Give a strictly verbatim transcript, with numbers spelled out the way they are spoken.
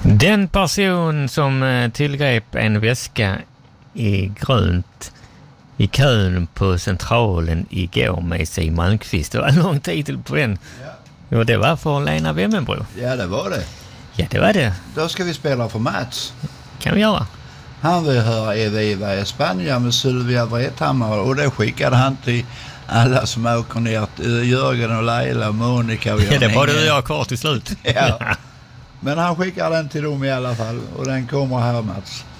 Den person som tillgrep en väska i grönt i kön på Centralen igår med sig Malmqvist. Det var en lång titel på den. Ja. Och det var för Lena Wemmenbro. Ja, det var det. Ja, det var det. Då ska vi spela för Mats. Kan vi göra. Han vill höra Eviva Espanja med Sylvia Vrethammar, och det skickade han till alla som åker ner. Jörgen och Laila, Monica och ja, det var du och jag kvar till slut. Ja. Men han skickar den till dem i alla fall, och den kommer här, Mats.